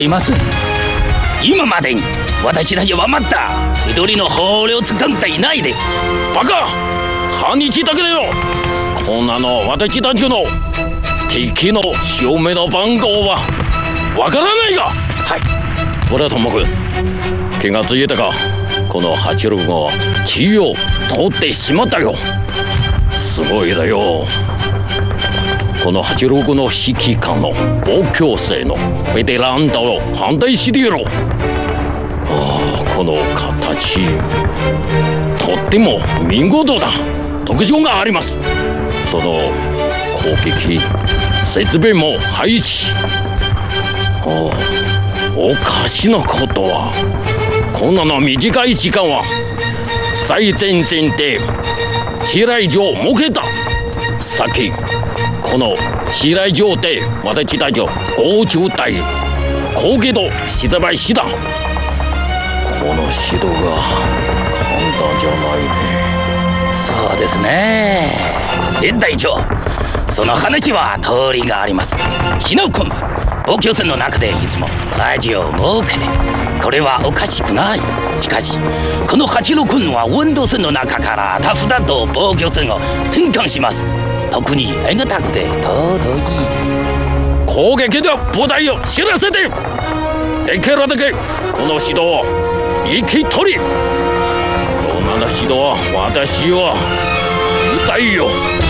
います。今までに私たちはまた一人の捕虜を掴んでいないです。 バカ、半日だけだよ。こんなの私たちの敵の証明の番号はわからないが。 はい。 これはともかく気がついたか。この86が地位を取ってしまったよ。すごいだよ。この86の指揮官の防御生のベテランだを反対してやろう。この形とっても見事だ。特徴があります。その攻撃設備も配置。おかしなことはこんなの短い時間は最前線で地雷場を設けた。さっきこの地雷場で私たちを50体攻撃と失敗した。この指導が簡単じゃないね。 そうですね。隊長、その話は通りがあります。日野君は防御線の中でいつもラジオを設けて、これはおかしくない。しかしこの86君は運動線の中からタフだと防御線を転換します。特にエグタクで尊い。 攻撃で部隊を知らせて、できるだけこの指導を生き取り。こんな指導は私はうざいよ。